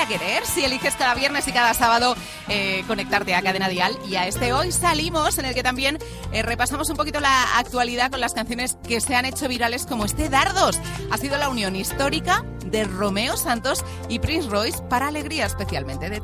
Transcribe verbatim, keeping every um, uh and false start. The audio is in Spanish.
a querer si eliges cada viernes y cada sábado eh, conectarte a Cadena Dial. Y a este Hoy Salimos, en el que también eh, repasamos un poquito la actualidad con las canciones que se han hecho virales, como este Dardos. Ha sido la unión histórica de Romeo Santos y Prince Royce para alegría especialmente de